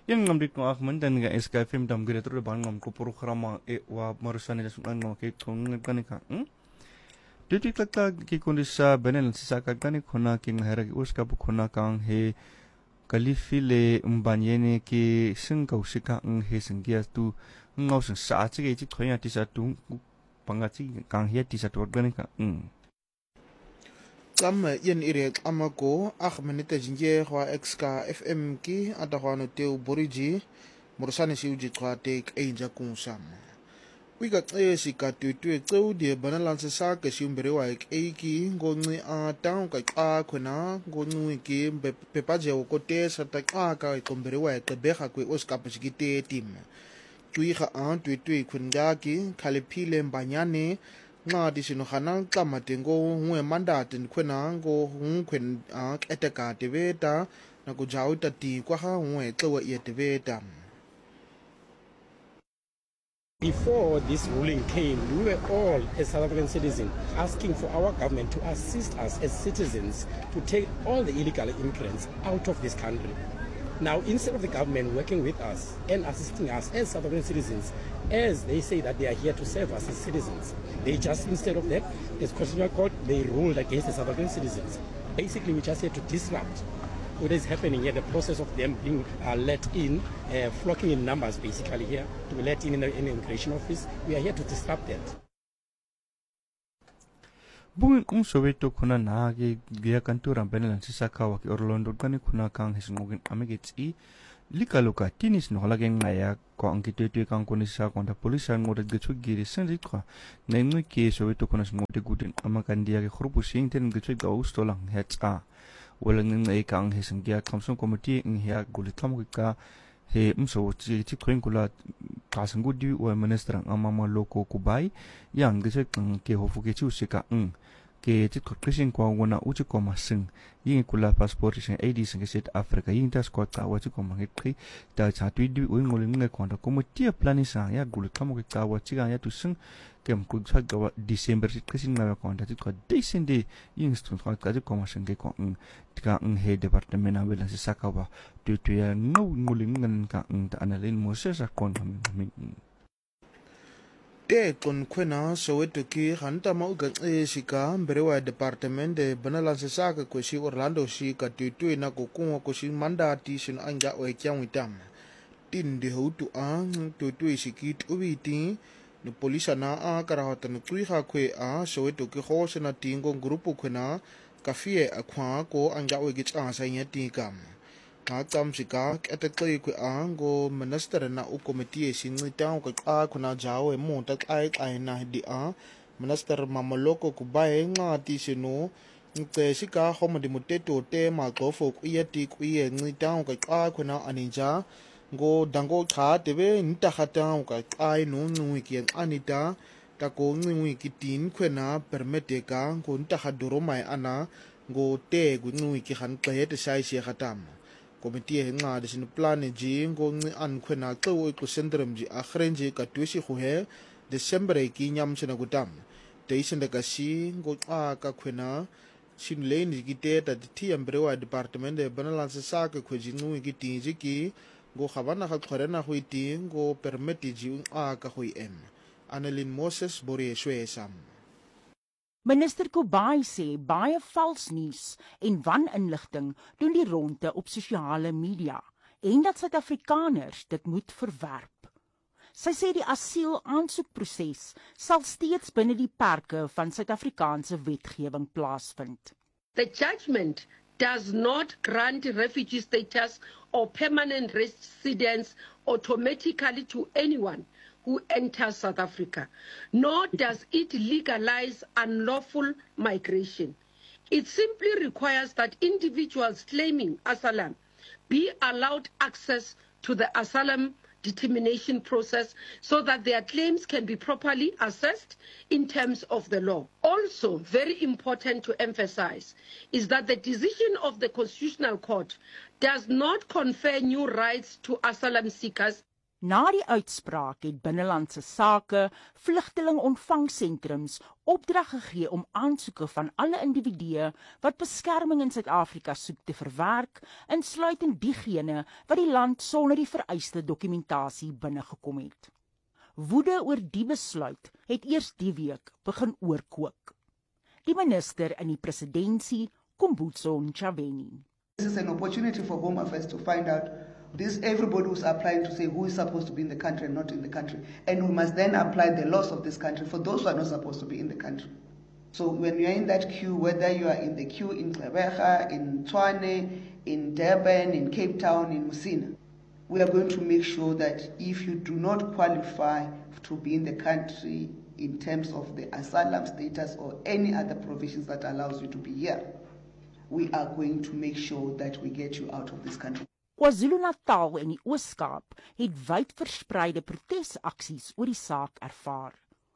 Yang ngambil ko akman dan ga SKFM dam gede terus bang ngam ko programa wa marusani da sunan no ke kong kan ka. Diti klakta ki kondisa benel sisa kakani khona king hera ki uska bu khona kang he kalifile mbanyene ki singkausika he singgia tu ngau sing sa chi ge chi thoya ti sa tu pangati kang he ti sa tu kan ka. Kam yen ire amako minute jinje kwa XK FM ki atahwano teu boriji morosane si uji kwa tek einja kunsam. Wika si ka tuitue tseu die banalanse sa ke si umbere wa ki ngongi a tang ka kwena ngongi ki pepaje o kote sa ta ka kombere wa ke beha kwe oska pasikite tim. Tui ka tuitue kwenga ki kalepile mbanyane nga di sino hanang klamate ngo ngwe mandate nkwena ngo nkwen eteka teveta na ku jaw tati kwa ha ngwe tlewa ye teveta. Before this ruling came, we were all, as South African citizens, asking for our government to assist us as citizens to take all the illegal immigrants out of this country. Now, instead of the government working with us and assisting us as South African citizens, as they say that they are here to serve us as citizens, they just, instead of that, as Constitutional Court, they ruled against the South African citizens. Basically, we just here to disrupt what is happening here, the process of them being let in, flocking in numbers basically here, to be let in the immigration office. We are here to disrupt that. Bungin Soweto kuna nagi gaya kantura benelan sisakawa ki Orlando kani kuna kang hisngogin amigits likaluka tinis no halageng ngaya ko ang kitutu kang kunisa konta polisan ngodat getsu giri senlit ko nengu ki Soweto kuna ngote gudin amakandia ki khurpusing ten getsu ga ustolang hetsa walang ngai kang hisngya kamsong committee ngya gulitlam ka he mso chi kula kasangudi wa minister amama loko kubai yang gese ke hofu ke chu sika ke chi krishin kwa wana uchi ko masing yin kula passport sing id sing set africa yin tas ko ta wa chi ko mangi pri ta cha tui di oi ngol ngai ko ta ko mo tia plani sa ya gul kam ko ta wa chi ga ya tu sing kem ku sa ga december chi krishin na ko ta chi ko december yin stu ko ta chi ko masing ke ko ka he department na wela sa ka wa tu ya no ngol ngan ka ta analin mo se sa kon mi Te kon kwena Soweto ki hanta mau ga sika mberewa department de banalanse saka ko si Orlando si ka tuitui na ko ko si mandati sin anja o kyang witam tin de hutu ang tuitui sikit ubiti no polisa na karahata no tui ha kwe Soweto ki ho sena tingo grupo kwena kafie akwa ko anja o gitsa sa nya tikam Tam sika etekle ku ango minister na u committee sinita ko kuna jawo mo ta ai na di minister mamaloko ku bae nga ti sino nte sika homo di muteto te ma ko fo ku yeti ku ye ngita ko kuna aninja go dango kha tebe nta khata ko ai no nui ki anita ta ko nui ki tin kwena permete ka ko nta khadoro mai ana go te gu nui ki han ka het sai se khatam Komite nga desin plan ji ngong an khwena tlo ko syndrome ji akhrenji ka tuisi khu he December ki nyam sina gutam teisen de kasi ngo ka khwena sin len ji te ta ti ambrewa department de balance sa ka khwji ngu ki ti ji ki go khabana kha khorena huiti go permit ji ka hui em Annelien Moses Borie Swesam Minister Kubai sê baie vals nuus en waninligting doen die ronde op sosiale media en dat Suid-Afrikaners dit moet verwerp. Sy sê die asielaansoekproses sal steeds binne die perke van Suid-Afrikaanse wetgewing plaasvind. The judgment does not grant refugee status or permanent residence automatically to anyone who enters South Africa, nor does it legalize unlawful migration. It simply requires that individuals claiming asylum be allowed access to the asylum determination process so that their claims can be properly assessed in terms of the law. Also, very important to emphasize is that the decision of the Constitutional Court does not confer new rights to asylum seekers. Na die uitspraak het Binnelandse Sake vlugteling-ontvangsentrums opdrag gegee om aansoeke van alle individue wat beskerming in Suid-Afrika soek te verwerk, insluitend diegene wat die land sonder die vereiste dokumentasie binnegekom het. Woede oor die besluit het eers die week begin oorkook. Die minister in die presidentsie, Khumbudzo Ntshavheni. This is an opportunity for Home Affairs to find out everybody who's applying to say who is supposed to be in the country and not in the country. And we must then apply the laws of this country for those who are not supposed to be in the country. So when you're in that queue, whether you are in the queue in Gqeberha, in Tshwane, in Durban, in Cape Town, in Musina, we are going to make sure that if you do not qualify to be in the country in terms of the asylum status or any other provisions that allows you to be here, we are going to make sure that we get you out of this country. KwaZulu-Natal en die Oos-Kaap het wyd verspreide protesaksies oor die saak ervaar.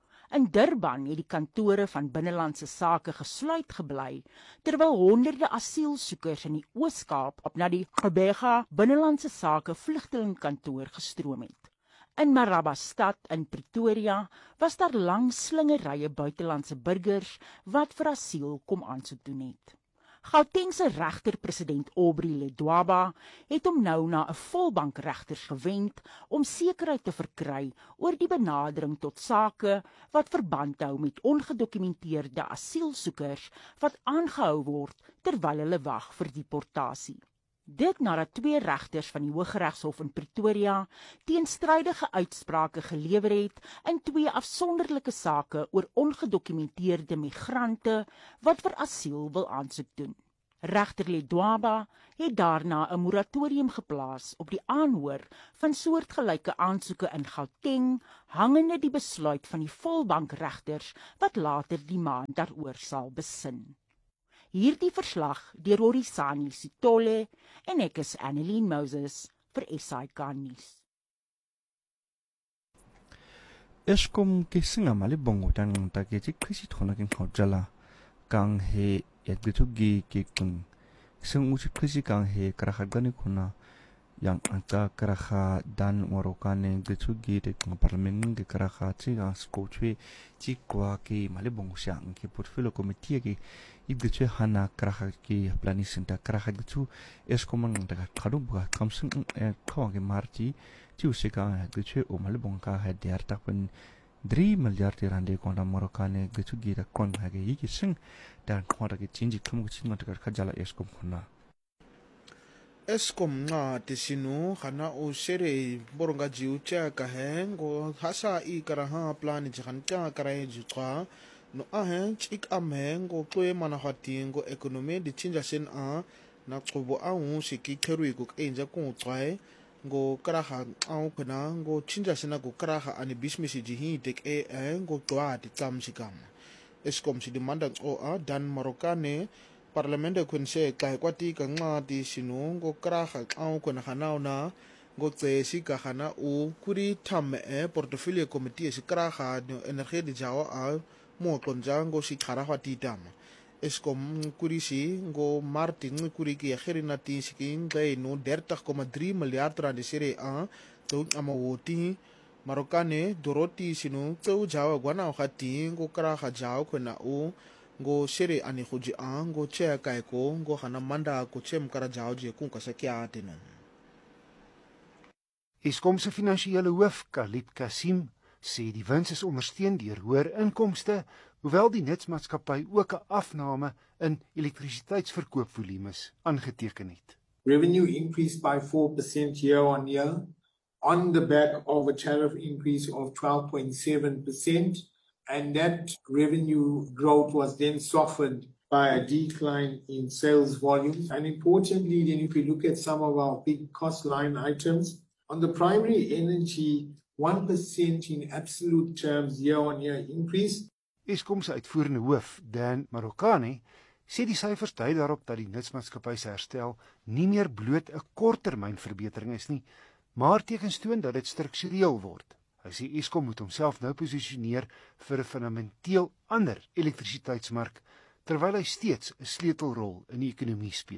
In Durban het die kantore van Binnelandse Sake gesluit gebly, terwyl honderde asielsoekers in die Oos-Kaap op na die Gqeberha Binnelandse Sake vlugtelingkantoor gestroom het. In Marabastad in Pretoria was daar lang slingerye buitelandse burgers wat vir asiel kom aansoek doen het. Gautengse regter-president Aubrey Ledwaba het hom nou na 'n volbank regters gewend om sekerheid te verkry oor die benadering tot sake wat verband hou met ongedokumenteerde asielsoekers wat aangehou word terwyl hulle wag vir deportasie. Dit nadat 2 regters van die Hooggeregshof in Pretoria teenstrydige uitsprake gelewer het in 2 afsonderlike sake oor ongedokumenteerde migrante wat vir asiel wil aansoek doen. Regter Ledwaba het daarna 'n moratorium geplaas op die aanhoor van soortgelyke aansoeke in Gauteng, hangende die besluit van die volbank regters wat later die maand daaroor sal besin. Hierdie verslag deur Horisani Sitole en ek is Annelien Moses vir SAK nuus. Eskom ke singa mali bongo tan ta ke ti krisi thona ke khojala kang he yadgitugi ke kun sing uchi krisi kang he karakhagani khuna yang anta karakha dan morokane gitugi de parliament ke karakha chi ga skochwe chi kwa ke mali bongo syang ke portfolio committee ke ibgitwe hana karakha ke planning center karakha gitu eskom ang ta khadu ba kamsing khawang ke marti chi usika gitwe o mali bonga ha der ta pen 3 milyard rand ko na morokane gitugi da kon ha ge yi sing dan khwara ke chinji khum chi ma ta khajala eskom khuna Eskom nga tisinu khana o sere boronga jiu cha ka hengo hasa I karaha plan jikanta karaye jukwa no ahen chik amengo twe mana hatingo economy di chinja sen a na qobo a hu siki kherui ku enja ku tswae ngo karaha a khona ngo chinja sena ku karaha ani business ji hi tek ngo twa ti tsamshikam Eskom si demanda o a dan marokane Parlamento kunse kai kwati ka ngati sinu ngo kraha au kona hanao na ngo tsesi ka hana u kuri tham portfolio committee si kraha no energie di jawa a mo tlonja ngo si khara hwati tama Eskom kuri si ngo Martin kuri ki kherina ti sikin ngai no 30,3 miljard rand sire a to amawoti marokane doroti sinu to jawa gwana khati ngo kraha jawa kona u ngo sere ani khuji ango che kai ko ngo hana manda ko chem kara jao je ku ka sakya tenen Eskom se finansiële hoof Khalid Kasim sê die wins is ondersteun deur hoër inkomste, hoewel die nutsmaatskappy ook 'n afname in elektrisiteitsverkoopvolumes aangeteken het. Revenue increased by 4% year on year on the back of a tariff increase of 12.7%. And that revenue growth was then softened by a decline in sales volumes. And importantly, then if we look at some of our big cost line items, on the primary energy, 1% in absolute terms year-on-year increase. Eskom se uitvoerende hoof, Dan Marokane, sê die syfers dui daarop dat die nutsmaatskappy se herstel nie meer bloot 'n korttermynverbetering is nie, maar tekens toon dat dit struktureel word. Hy sê Eskom moet homself nou posisioneer vir 'n fundamenteel ander elektrisiteitsmark, terwyl hy steeds 'n sleutelrol in die ekonomie speel.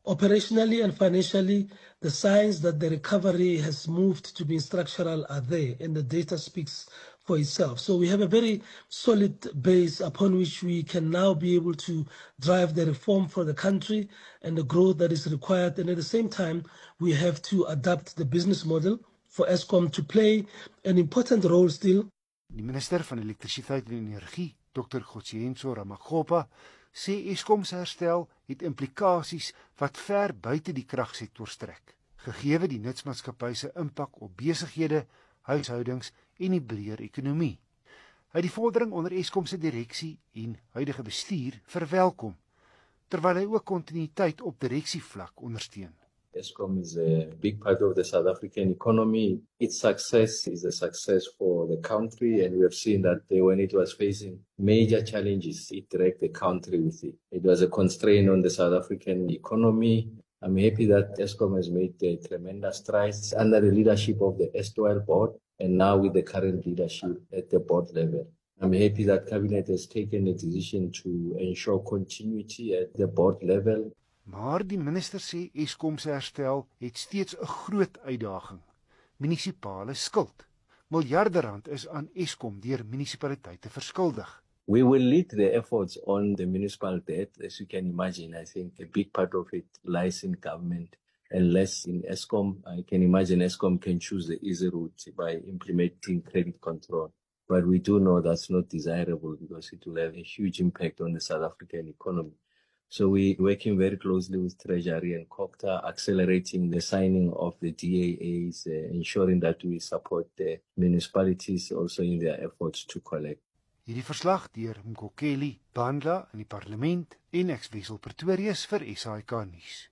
Operationally and financially, the signs that the recovery has moved to being structural are there, and the data speaks for itself. So we have a very solid base upon which we can now be able to drive the reform for the country and the growth that is required. And at the same time, we have to adapt the business model for Eskom to play an important role still. Die minister van Elektrisiteit en Energie, Dr. Gotsiyenso Ramakgopa, sê Eskom se herstel het implikasies wat ver buite die kragsektor strek, gegee die nutsmaatskappy se impak op besighede, huishoudings en die breër ekonomie. Hy het die vordering onder Eskom se direksie en huidige bestuur verwelkom, terwyl hy ook kontinuïteit op direksievlak ondersteun. Eskom is a big part of the South African economy. Its success is a success for the country, and we have seen that when it was facing major challenges, it dragged the country with it. It was a constraint on the South African economy. I'm happy that Eskom has made tremendous strides under the leadership of the erstwhile board and now with the current leadership at the board level. I'm happy that Cabinet has taken a decision to ensure continuity at the board level. Maar die minister sê Eskom se herstel het steeds 'n groot uitdaging: munisipale skuld. Miljarde rand is aan Eskom deur munisipaliteite verskuldig. We will lead the efforts on the municipal debt. As you can imagine, I think a big part of it lies in government and less in Eskom. I can imagine Eskom can choose the easy route by implementing credit control. But we do know that's not desirable because it will have a huge impact on the South African economy. So we're working very closely with Treasury and COGTA, accelerating the signing of the DAAs, ensuring that we support the municipalities also in their efforts to collect. Hierdie verslag deur Mkokeli Bandla in die parlement en Wessel Pretorius vir SAK nuus.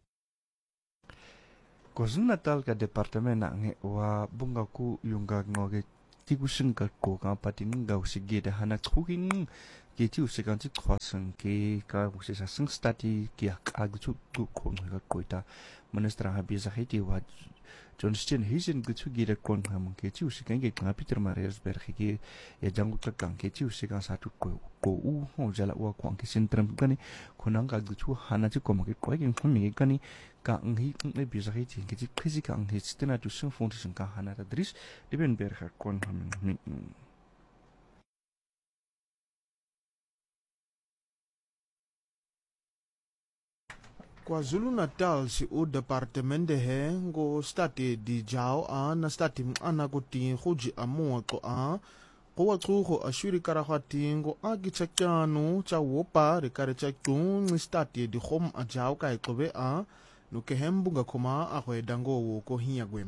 KwaZulu-Natal ka departement ng wa bunga ku yunga ngoge tigusin ka ko ka patin ga usige de hana khugin ke ti usigan ti khwasan ke ka usisa sing study ke agchu ku ko ga koita minister ha biza hiti wa Johnston hisen gutsu gire kon ham ke ti usigan ke ka Peter Mariasberg ke ya jangu ka kan ke ti usigan sa tu ko u ho jala wa kwang ke sentram kani khonang ka gutsu hana ti ko ke ko ke khumi kani ka ngi ngi biza hiti ke ti khisi ka ngi stena tu sun foundation ka hana da dris Liebenberg kon ham KwaZulu-Natal si o departemente he ngo state di jao a na state ana ko tin go ji amo ko a go wa tsugo a shuri kara ga tingo a ki tsakyano tsa wopa re kare tsa tung state di gom a jao ka itobe a no ke hembunga koma a go edango wo ko hiya gwem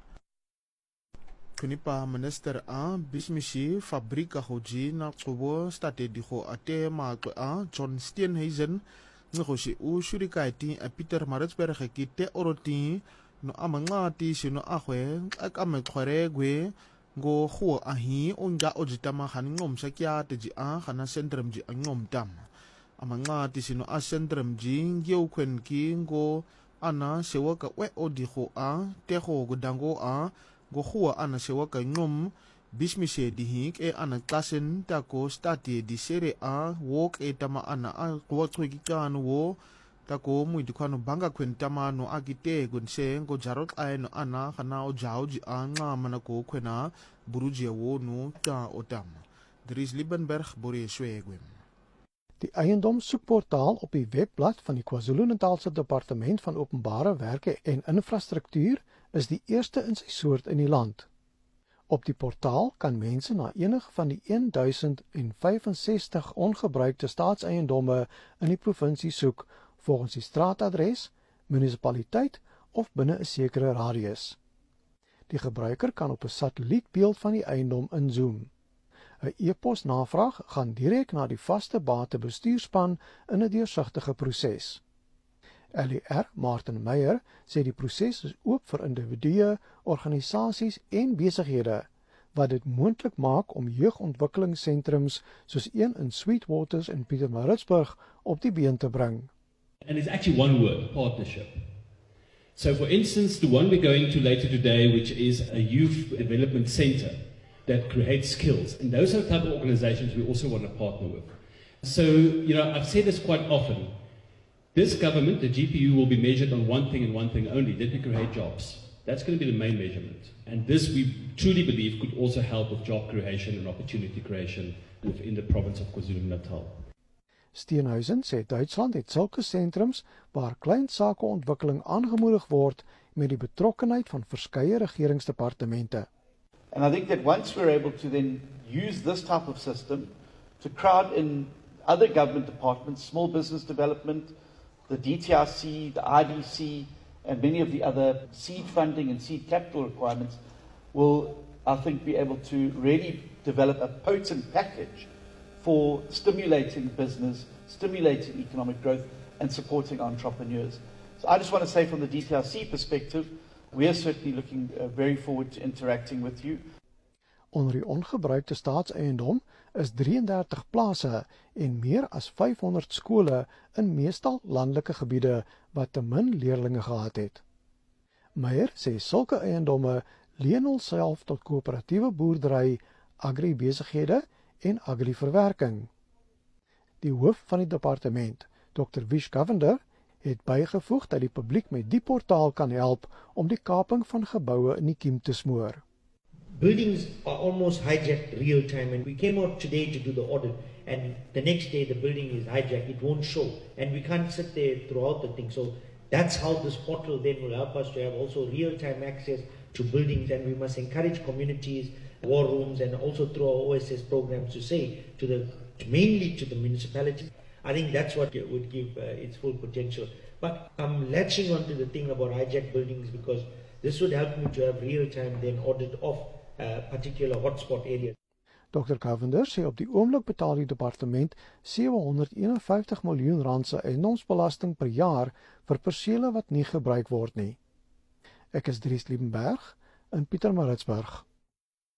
kunipa minister a bismishi fabrika hoji na tsubo state di go ate ma ko a John Steenhuisen ngoshi u shurika ti a Peter Maritzburg ki te oroti no amangati sino ahwe akame khore gwe ngo kho ahi onja ojitama khan ngom sakya te ji a khana centrum ji ngom tam amangati sino a centrum ji ngeu kwen ki ngo ana sewaka we odi kho a te kho gudango a ngo kho ana sewaka ngom bismise di hik e ana klasen ta ko stati di sere a wok e tama ana a ko tsogi kan wo ta ko mu di kwano banga kwenta mano agite gunse ngo jarot aino ana khana o jauji anga mana ko kwena buruji wo no ta otam Dries Liebenberg Borie Swegwem. Die eiendomssoekportaal op die webblad van die KwaZulu-Natalse Departement van Openbare Werke en Infrastruktuur is die eerste in sy soort in die land. Op die portaal kan mense na enige van die 1065 ongebruikte staatseiendomme in die provinsie soek volgens die straatadres, munisipaliteit of binne 'n sekere radius. Die gebruiker kan op 'n satellietbeeld van die eiendom inzoom. 'n E-posnavraag gaan direk na die vaste batebestuurspan in 'n deursigtige proses. LER Martin Meyer sê die proses is oop vir individue, organisasies en besighede wat dit moontlik maak om jeugontwikkelingssentrums soos een in Sweetwaters en Pietermaritzburg op die been te bring. And it's actually one word, partnership. So for instance, the one we're going to later today, which is a youth development center that creates skills. And those are the type of organizations we also want to partner with. So, I've said this quite often. This government, the GPU, will be measured on one thing and one thing only: did we create jobs? That's going to be the main measurement. And this, we truly believe, could also help with job creation and opportunity creation within the province of KwaZulu-Natal. Steenhuisen sê Duitsland het sulke sentrums waar klein sakeontwikkeling aangemoedig word met die betrokkenheid van verskeie regeringsdepartemente. And I think that once we're able to then use this type of system to crowd in other government departments, small business development, the DTRC, the IDC, and many of the other seed funding and seed capital requirements, will, I think, be able to really develop a potent package for stimulating business, stimulating economic growth, and supporting entrepreneurs. So I just want to say from the DTRC perspective, we are certainly looking very forward to interacting with you. Onder die ongebruikte staatseiendom is 33 plase en meer as 500 skole in meestal landelike gebiede wat te min leerlinge gehad het. Meyer sê sulke eiendomme leen hulself tot koöperatiewe boerdery, agribesighede en agriverwerking. Die hoof van die departement, Dr. Vish Govender, het bygevoeg dat die publiek met die portaal kan help om die kaping van geboue in die kiem te smoor. Buildings are almost hijacked real time, and we came out today to do the audit, and the next day the building is hijacked, it won't show, and we can't sit there throughout the thing. So that's how this portal then will help us to have also real time access to buildings, and we must encourage communities, war rooms, and also through our OSS programs to say mainly to the municipalities. I think that's what would give its full potential. But I'm latching onto the thing about hijacked buildings because this would help me to have real time then audit of particular hotspot areas. Dr. Govender sê op die oomblik betaal die departement R751 miljoen se eiendomsbelasting per jaar vir persele wat nie gebruik word nie. Ek is Dries Liebenberg in Pietermaritzburg.